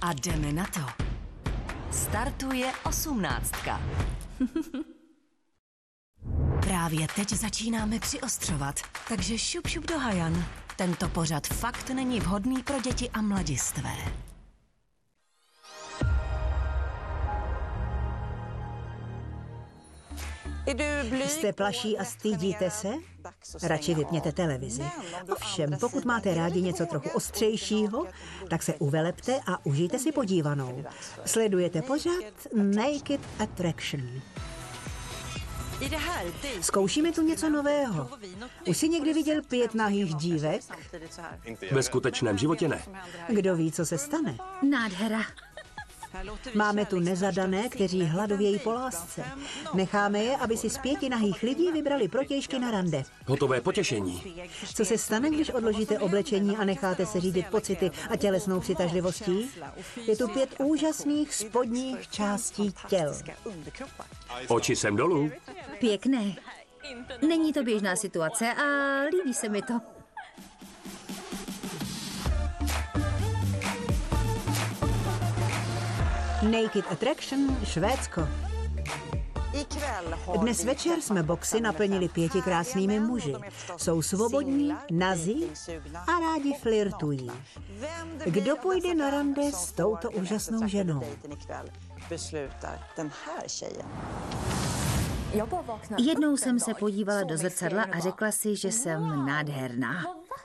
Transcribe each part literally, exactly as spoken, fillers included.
A jdeme na to. Startuje osmnáctka. Právě teď začínáme přiostřovat, takže šup šup do hajan. Tento pořad fakt není vhodný pro děti a mladistvé. Jste plaší a stydíte se? Radši vypněte televizi. Ovšem, pokud máte rádi něco trochu ostřejšího, tak se uvelepte a užijte si podívanou. Sledujete pořad Naked Attraction. Zkoušíme tu něco nového. Už jsi někdy viděl pět nahých dívek? Ve skutečném životě ne. Kdo ví, co se stane? Nádhera. Máme tu nezadané, kteří hladovějí po lásce. Necháme je, aby si z pěti nahých lidí vybrali protějšky na rande. Hotové potěšení. Co se stane, když odložíte oblečení a necháte se řídit pocity a tělesnou přitažlivostí? Je tu pět úžasných spodních částí těl. Oči sem dolů. Pěkné. Není to běžná situace a líbí se mi to. Naked Attraction, Švédsko. Dnes večer jsme boxy naplnili pěti krásnými muži. Jsou svobodní, nazí a rádi flirtují. Kdo půjde na rande s touto úžasnou ženou? Jednou jsem se podívala do zrcadla a řekla si, že jsem nádherná.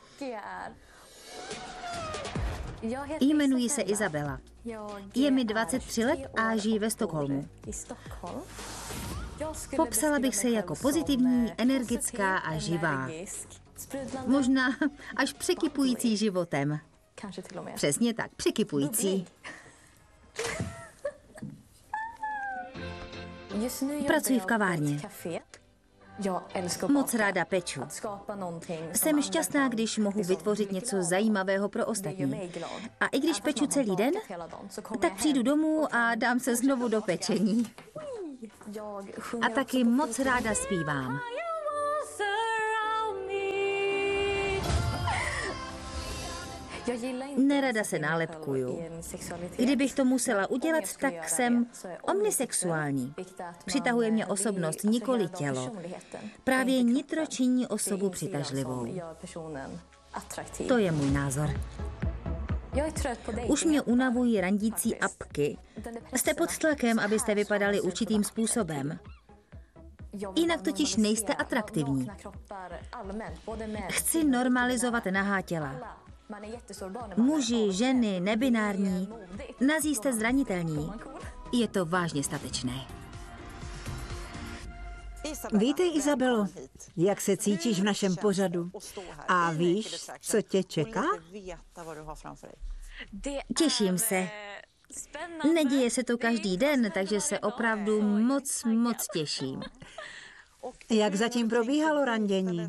Jmenuji se Izabela. Je mi dvacet tři let a žijí ve Stockholmu. Popsala bych se jako pozitivní, energická a živá. Možná až překypující životem. Přesně tak, překypující. Pracuji v kavárně. Moc ráda peču. Jsem šťastná, když mohu vytvořit něco zajímavého pro ostatní. A i když peču celý den, tak přijdu domů a dám se znovu do pečení. A taky moc ráda zpívám. Nerada se nálepkuju. Kdybych to musela udělat, tak jsem omnisexuální. Přitahuje mě osobnost, nikoli tělo. Právě nitro činí osobu přitažlivou. To je můj názor. Už mě unavují randící apky. Jste pod tlakem, abyste vypadali určitým způsobem. Jinak totiž nejste atraktivní. Chci normalizovat nahá těla. Muži, ženy, nebinární, nazí jste zranitelní. Je to vážně statečné. Vítej, Izabelo, jak se cítíš v našem pořadu? A víš, co tě čeká? Těším se. Neděje se to každý den, takže se opravdu moc, moc těším. Jak zatím probíhalo randění?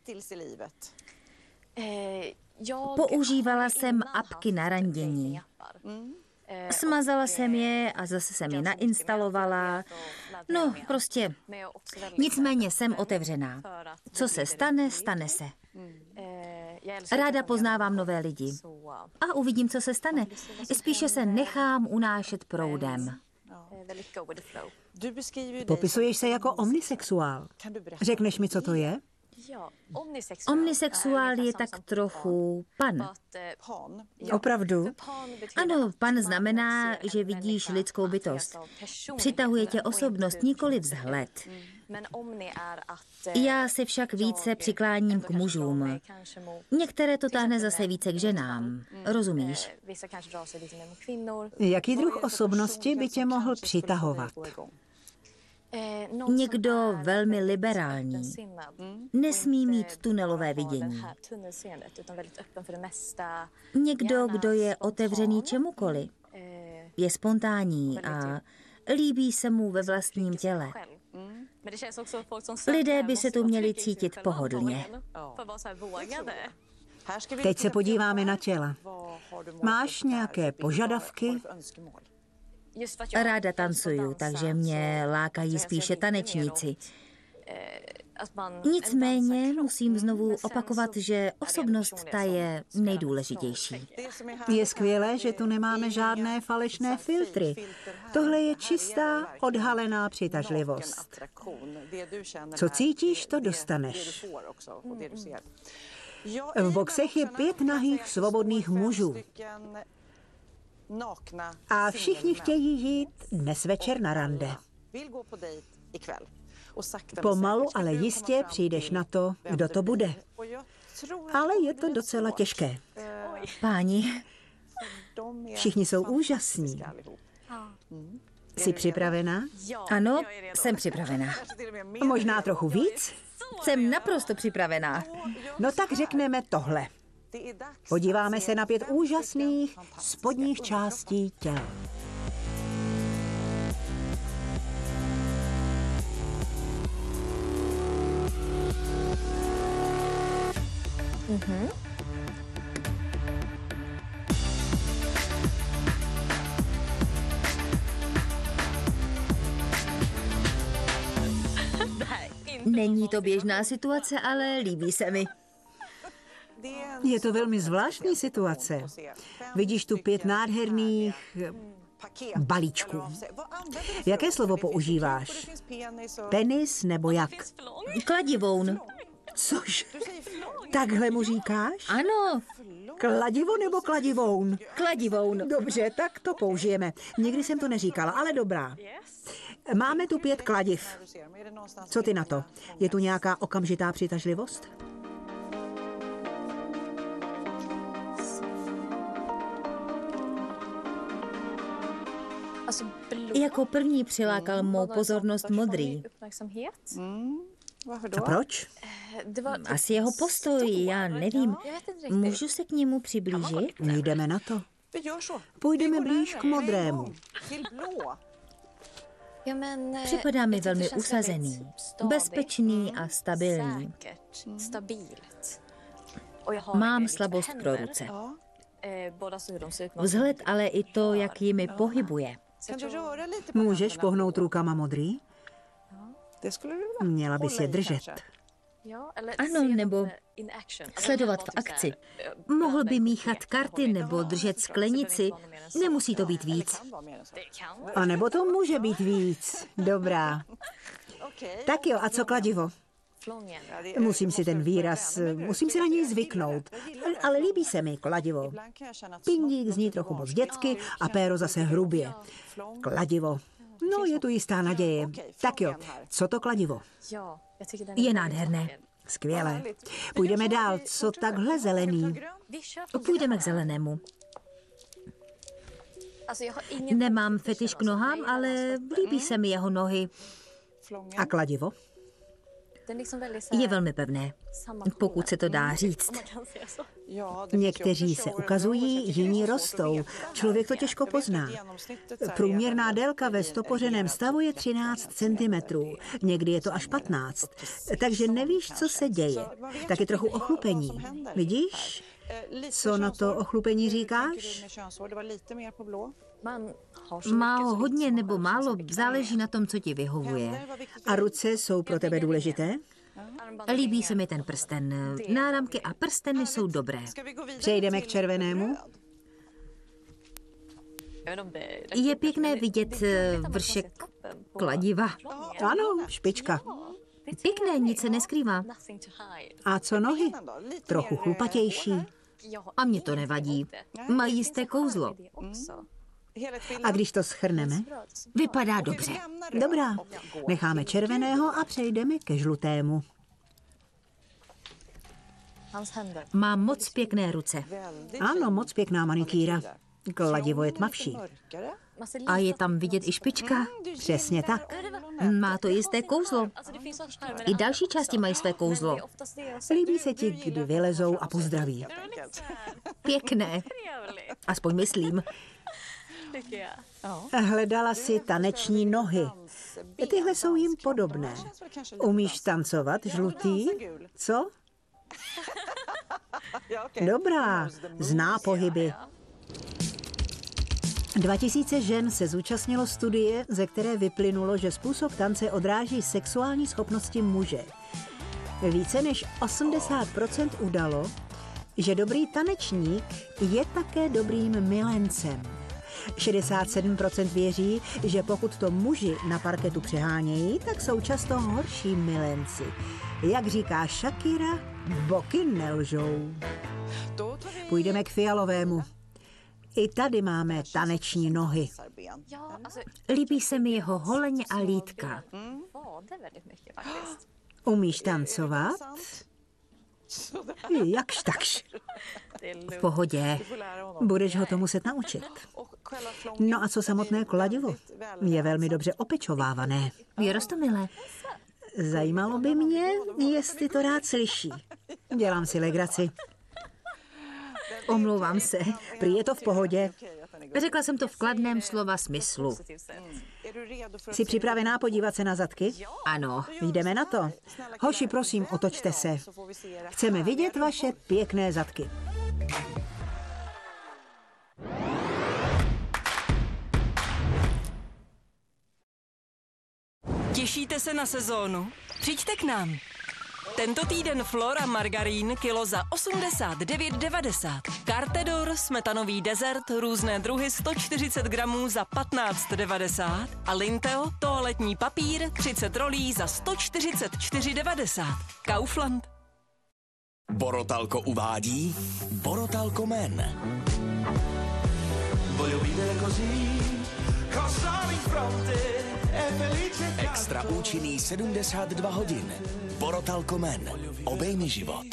Používala jsem apky na randění. Smazala jsem je a zase jsem je nainstalovala. No, prostě. Nicméně jsem otevřená. Co se stane, stane se. Ráda poznávám nové lidi. A uvidím, co se stane. Spíše se nechám unášet proudem. Popisuješ se jako omnisexuál. Řekneš mi, co to je? Omnisexuál je tak trochu pan. Opravdu? Ano, pan znamená, že vidíš lidskou bytost. Přitahuje tě osobnost, nikoli vzhled. Já se však více přikláním k mužům. Některé to táhne zase více k ženám. Rozumíš? Jaký druh osobnosti by tě mohl přitahovat? Někdo velmi liberální. Nesmí mít tunelové vidění. Někdo, kdo je otevřený čemukoliv. Je spontánní a líbí se mu ve vlastním těle. Lidé by se tu měli cítit pohodlně. Teď se podíváme na těla. Máš nějaké požadavky? Ráda tancuju, takže mě lákají spíše tanečníci. Nicméně musím znovu opakovat, že osobnost ta je nejdůležitější. Je skvělé, že tu nemáme žádné falešné filtry. Tohle je čistá, odhalená přitažlivost. Co cítíš, to dostaneš. V boxech je pět nahých svobodných mužů. A všichni chtějí jít dnes večer na rande. Pomalu, ale jistě přijdeš na to, kdo to bude. Ale je to docela těžké. Páni, Všichni jsou úžasní. Jsi připravená? ano, jsem připravená. Možná trochu víc? Jsem naprosto připravená. No tak řekneme tohle. Podíváme se na pět úžasných spodních částí těla. Mhm. Není to běžná situace, ale líbí se mi. Je to velmi zvláštní situace. Vidíš tu pět nádherných balíčků. Jaké slovo používáš? Penis nebo jak? Kladivoun. Což? Takhle mu říkáš? Ano, Kladivo nebo kladivoun? kladivoun. Dobře, tak to použijeme. Nikdy jsem to neříkala, ale dobrá. Máme tu pět kladiv. Co ty na to? Je tu nějaká okamžitá přitažlivost? Jako první přilákal mou pozornost modrý. A proč? Asi jeho postoj, já nevím. Můžu se k němu přiblížit? Jdeme na to. Půjdeme blíž k modrému. Připadá mi velmi usazený, bezpečný a stabilní. Mám slabost pro ruce. Vzhled, ale i to, jak jimi pohybuje. Můžeš pohnout rukama modrý? Měla bys je držet. Ano, nebo sledovat v akci. Mohl by míchat karty nebo držet sklenici. Nemusí to být víc. A nebo to může být víc. Dobrá. Tak jo, a co kladivo? Musím si ten výraz, musím si na něj zvyknout. Ale líbí se mi kladivo. Pindík zní trochu moc dětsky a péro zase hrubě. Kladivo. No, je tu jistá naděje. Tak jo, co to kladivo? Je nádherné. Skvělé. Půjdeme dál. Co takhle zelený? Půjdeme k zelenému. Nemám fetiš k nohám, ale líbí se mi jeho nohy. A kladivo? Je velmi pevné, pokud se to dá říct. Někteří se ukazují, jiní rostou. Člověk to těžko pozná. Průměrná délka ve stopořeném stavu je třináct centimetrů. Někdy je to až patnáct. Takže nevíš, co se děje. Taky trochu ochlupení. Vidíš? Co na to ochlupení říkáš? Má ho hodně nebo málo, záleží na tom, co ti vyhovuje. A ruce jsou pro tebe důležité? Líbí se mi ten prsten. Náramky a prsteny jsou dobré. Přejdeme k červenému. Je pěkné vidět vršek kladiva. Ano, špička. Pěkné, nic se neskrývá. A co nohy? Trochu chlupatější. A mě to nevadí. Mají jisté kouzlo. A když to shrneme? Vypadá dobře. Dobrá. Necháme červeného a přejdeme ke žlutému. Má moc pěkné ruce. Ano, moc pěkná manikýra. Kladivo je tmavší. A je tam vidět i špička. Přesně tak. Má to jisté kouzlo. I další části mají své kouzlo. Líbí se ti, kdy vylezou a pozdraví. Pěkné. Aspoň myslím. Hledala si taneční nohy. Tyhle jsou jim podobné. Umíš tancovat, žlutý? Co? Dobrá, zná pohyby. dva tisíce žen se zúčastnilo studie, ze které vyplynulo, že způsob tance odráží sexuální schopnosti muže. Více než osmdesát procent udalo, že dobrý tanečník je také dobrým milencem. šedesát sedm procent věří, že pokud to muži na parketu přehánějí, tak jsou často horší milenci. Jak říká Shakira, boky nelžou. Půjdeme k fialovému. I tady máme taneční nohy. Líbí se mi jeho holeň a lítka. Umíš tancovat? Jakž takž. V pohodě. Budeš ho to muset naučit. No a co samotné kladivo? Je velmi dobře opečovávané. Je roztomilé. Zajímalo by mě, jestli to rád slyší. Dělám si legraci. Omlouvám se. Prý je to v pohodě. Řekla jsem to v kladném slova smyslu. Jsi připravená podívat se na zadky? Ano. Jdeme na to. Hoši, prosím, otočte se. Chceme vidět vaše pěkné zadky. Těšíte se na sezónu? Přijďte k nám. Tento týden Flora margarín kilo za osmdesát devět devadesát. Cartedor, smetanový dezert, různé druhy sto čtyřicet gramů za patnáct devadesát. A Linteo, toaletní papír, třicet rolí za sto čtyřicet čtyři devadesát. Kaufland. Borotalko uvádí Borotalko Men. Extra účinný sedmdesát dva hodin. Borotalko Men. Obejmi život.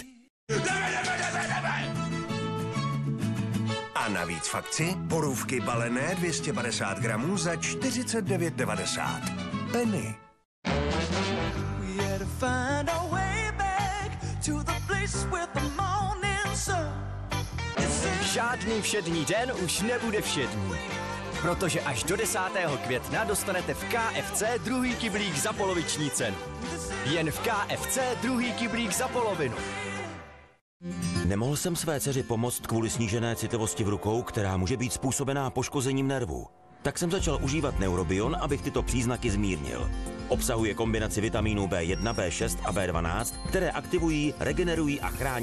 A navíc v akci borůvky balené dvě stě padesát gramů za čtyřicet devět devadesát. Penny. Žádný všední den už nebude všední. Protože až do desátého května dostanete v K F C druhý kyblík za poloviční cenu. Jen v K F C druhý kyblík za polovinu. Nemohl jsem své dceři pomoct kvůli snížené citovosti v rukou, která může být způsobená poškozením nervů. Tak jsem začal užívat Neurobion, abych tyto příznaky zmírnil. Obsahuje kombinaci vitamínů B jedna, B šest a B dvanáct, které aktivují, regenerují a chrání